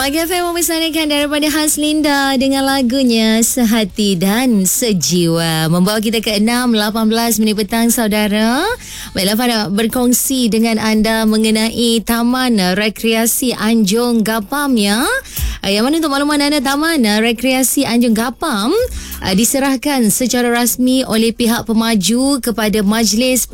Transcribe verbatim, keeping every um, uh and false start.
Pagi F M mempersanakan daripada Hans Linda dengan lagunya Sehati dan Sejiwa. Membawa kita ke enam lapan belas minit petang, saudara. Baiklah, Farah berkongsi dengan anda mengenai Taman Rekreasi Anjung Gapam, ya. Yang mana untuk makluman anda, Taman Rekreasi Anjung Gapam diserahkan secara rasmi oleh pihak pemaju kepada Majlis